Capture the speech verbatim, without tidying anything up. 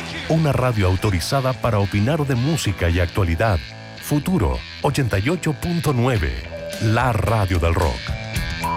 Una radio autorizada para opinar de música y actualidad. Futuro ochenta y ocho punto nueve, la radio del rock.